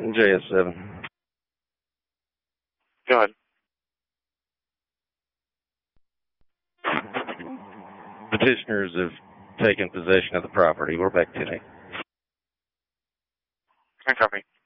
JS7. Go ahead. Petitioners have taken possession of the property. We're back today. I copy.